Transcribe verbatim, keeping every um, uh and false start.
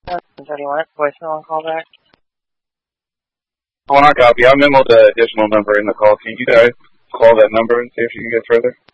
thirty-one, voicemail and call back. Oh, I copy. I memoed the additional number in the call. Can you guys call that number and see if you can get further?